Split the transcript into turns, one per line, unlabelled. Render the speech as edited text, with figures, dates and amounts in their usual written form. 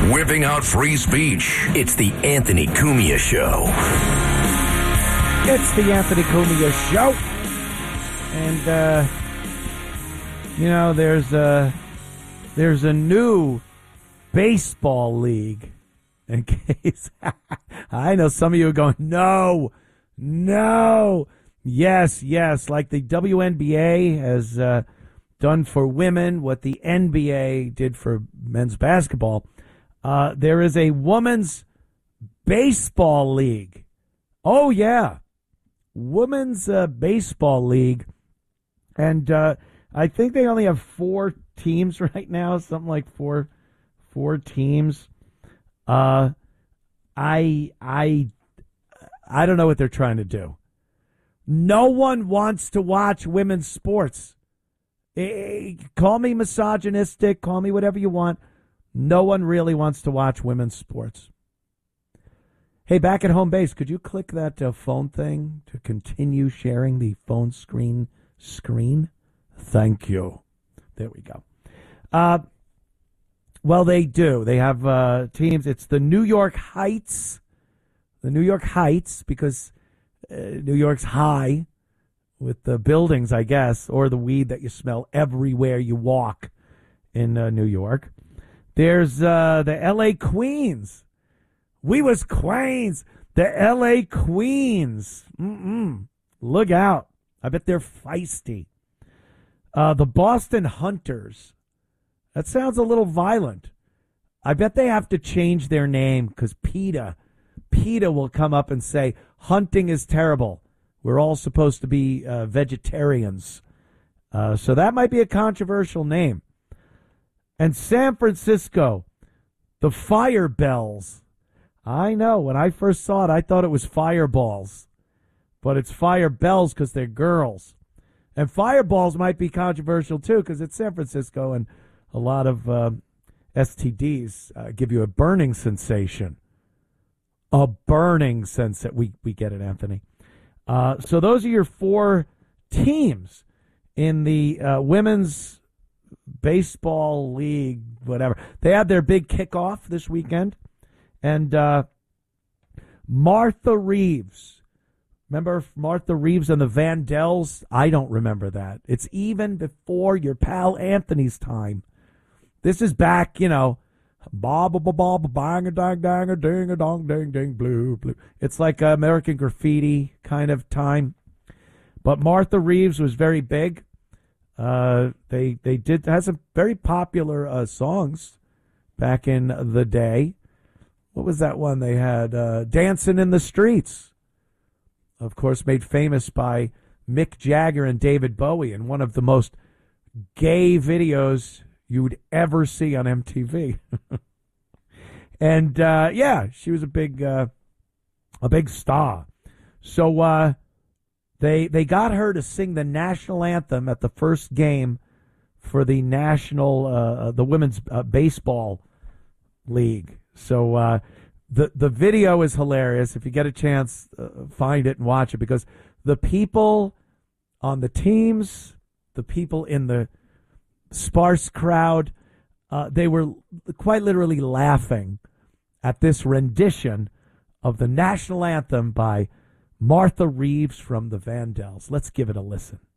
whipping out free speech. It's the Anthony Cumia Show.
It's the Anthony Cumia Show. And, there's a new baseball league. In case I know some of you are going, no. Yes, like the WNBA has done for women what the NBA did for men's basketball. There is a women's baseball league. Oh, yeah. Women's baseball league. And I think they only have 4 teams right now, something like four teams. I don't know what they're trying to do. No one wants to watch women's sports. Call me misogynistic, call me whatever you want. No one really wants to watch women's sports. Hey, back at home base, could you click that phone thing to continue sharing the phone screen? Thank you. There we go. Well, they do. They have teams. It's the New York Heights. The New York Heights, because New York's high with the buildings, I guess, or the weed that you smell everywhere you walk in New York. There's the L.A. Queens. We was Queens. The L.A. Queens. Look out. I bet they're feisty. The Boston Hunters. That sounds a little violent. I bet they have to change their name because PETA will come up and say, hunting is terrible. We're all supposed to be vegetarians. So that might be a controversial name. And San Francisco, the Fire Bells. I know. When I first saw it, I thought it was Fireballs. But it's Fire Bells because they're girls. And Fireballs might be controversial, too, because it's San Francisco, and a lot of STDs give you a burning sensation. A burning sense that we get it, Anthony. So those are your 4 teams in the women's baseball league, whatever. They had their big kickoff this weekend. And Martha Reeves. Remember Martha Reeves and the Vandells? I don't remember that. It's even before your pal Anthony's time. This is back, ba ba ba ba bang a dang dang a ding a dong ding ding blue blue. It's like American Graffiti kind of time. But Martha Reeves was very big. They had some very popular songs back in the day. What was that one they had? Dancing in the Streets. Of course, made famous by Mick Jagger and David Bowie in one of the most gay videos you would ever see on MTV. And she was a big star. So they got her to sing the national anthem at the first game for the national the women's baseball league. So the video is hilarious. If you get a chance, find it and watch it, because the people on the teams, the people in the sparse crowd, they were quite literally laughing at this rendition of the national anthem by Martha Reeves from the Vandells. Let's give it a listen.